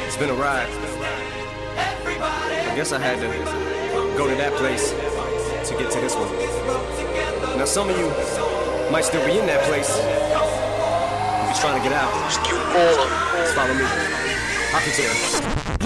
It's been a ride. I guess I had to go to that place to get to this one. Now some of you might still be in that place. If you're trying to get out, just follow me. I can tell.